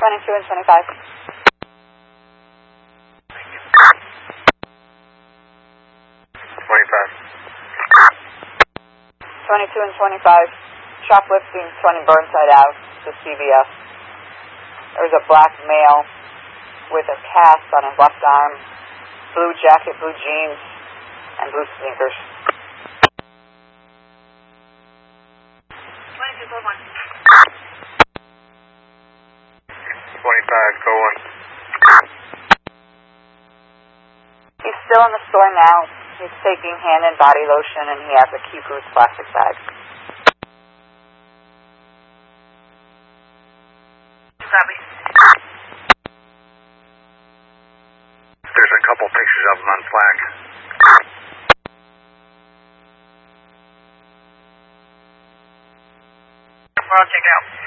22 and 25. 22 and 25. Shoplifting 20 Burnside Ave to CVS. There's a black male with a cast on his left arm, blue jacket, blue jeans, and blue sneakers. 25, go on. He's still in the store now. He's taking hand and body lotion, and he has a Key Foods plastic bag. Copy. There's a couple pictures of him on Slack. I'll check it out.